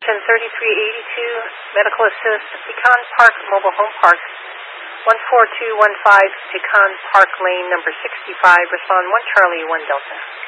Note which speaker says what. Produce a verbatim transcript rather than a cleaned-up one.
Speaker 1: Engine thirty-three eighty-two, Medical Assist, Pecan Park Mobile Home Park, one four two one five, Pecan Park Lane, number sixty-five. Respond one Charlie, one Delta.